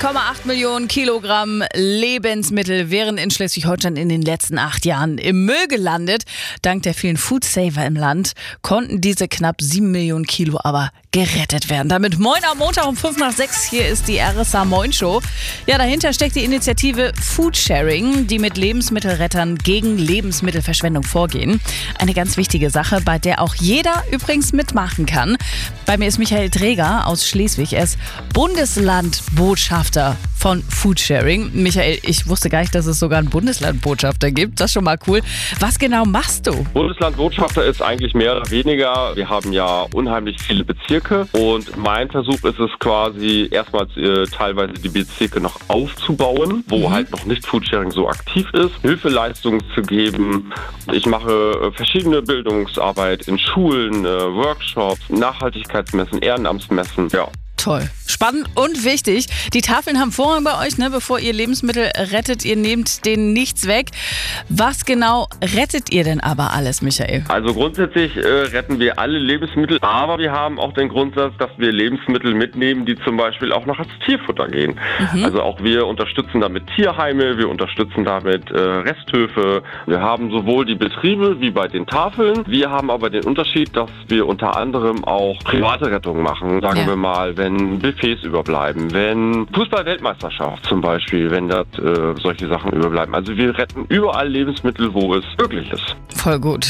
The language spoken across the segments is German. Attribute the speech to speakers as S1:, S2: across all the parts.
S1: 1,8 Millionen Kilogramm Lebensmittel wären in Schleswig-Holstein in den letzten 8 Jahren im Müll gelandet. Dank der vielen Foodsaver im Land konnten diese knapp 7 Millionen Kilo aber gerettet werden. Damit moin am Montag um 5 nach 6. Hier ist die RSA Moin Show. Ja, dahinter steckt die Initiative Foodsharing, die mit Lebensmittelrettern gegen Lebensmittelverschwendung vorgehen. Eine ganz wichtige Sache, bei der auch jeder übrigens mitmachen kann. Bei mir ist Michael Träger aus Schleswig. Er ist Bundeslandbotschafter von Foodsharing. Michael, ich wusste gar nicht, dass es sogar einen Bundeslandbotschafter gibt. Das ist schon mal cool. Was genau machst du?
S2: Bundeslandbotschafter ist eigentlich mehr oder weniger. Wir haben ja unheimlich viele Bezirke und mein Versuch ist es quasi erstmals teilweise die Bezirke noch aufzubauen, wo halt noch nicht Foodsharing so aktiv ist, Hilfeleistungen zu geben. Ich mache verschiedene Bildungsarbeit in Schulen, Workshops, Nachhaltigkeitsmessen, Ehrenamtsmessen, ja.
S1: Toll. Spannend und wichtig. Die Tafeln haben Vorrang bei euch, ne? Bevor ihr Lebensmittel rettet. Ihr nehmt denen nichts weg. Was genau rettet ihr denn aber alles, Michael?
S2: Also grundsätzlich retten wir alle Lebensmittel, aber wir haben auch den Grundsatz, dass wir Lebensmittel mitnehmen, die zum Beispiel auch noch als Tierfutter gehen. Also auch wir unterstützen damit Tierheime, wir unterstützen damit Resthöfe. Wir haben sowohl die Betriebe wie bei den Tafeln. Wir haben aber den Unterschied, dass wir unter anderem auch private Rettungen machen. Sagen wir mal, wenn Buffets überbleiben, wenn Fußball-Weltmeisterschaft zum Beispiel, wenn das solche Sachen überbleiben. Also wir retten überall Lebensmittel, wo es möglich ist.
S1: Voll gut.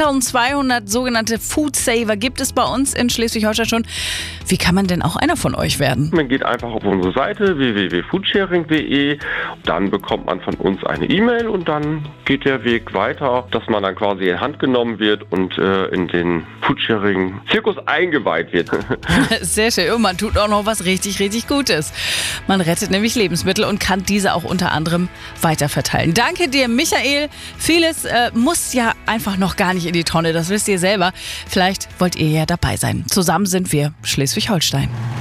S1: 7200 sogenannte Foodsaver gibt es bei uns in Schleswig-Holstein schon. Wie kann man denn auch einer von euch werden?
S2: Man geht einfach auf unsere Seite www.foodsharing.de, dann bekommt man von uns eine E-Mail und dann geht der Weg weiter, dass man dann quasi in Hand genommen wird und in den Foodsharing-Zirkus eingeweiht wird.
S1: Sehr schön. Und man tut auch noch was richtig, richtig Gutes. Man rettet nämlich Lebensmittel und kann diese auch unter anderem weiterverteilen. Danke dir, Michael. Vieles muss ja einfach noch gar nicht in die Tonne, das wisst ihr selber. Vielleicht wollt ihr ja dabei sein. Zusammen sind wir Schleswig-Holstein.